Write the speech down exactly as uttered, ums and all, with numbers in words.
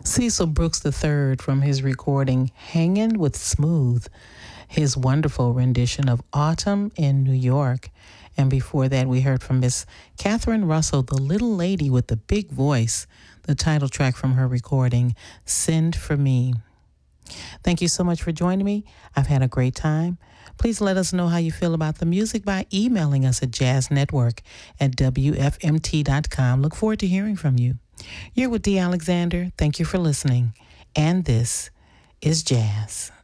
Cecil Brooks the third from his recording Hangin' with Smooth, his wonderful rendition of Autumn in New York. And before that, we heard from Miss Catherine Russell, the little lady with the big voice, the title track from her recording, Send for Me. Thank you so much for joining me. I've had a great time. Please let us know how you feel about the music by emailing us at jazznetwork at w f m t dot com. Look forward to hearing from you. You're with Dee Alexander. Thank you for listening. And this is Jazz.